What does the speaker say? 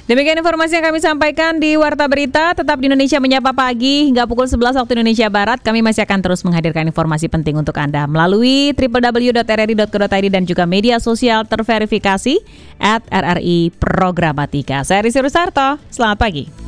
Demikian informasi yang kami sampaikan di Warta Berita. Tetap di Indonesia Menyapa Pagi hingga pukul 11 waktu Indonesia Barat. Kami masih akan terus menghadirkan informasi penting untuk Anda melalui www.rri.co.id dan juga media sosial terverifikasi @RRI Programatika. Saya Rizky Rusarto, selamat pagi.